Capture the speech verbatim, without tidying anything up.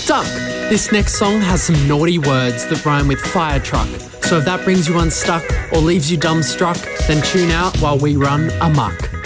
Duck. This next song has some naughty words that rhyme with fire truck. So if that brings you unstuck or leaves you dumbstruck, then tune out while we run amok.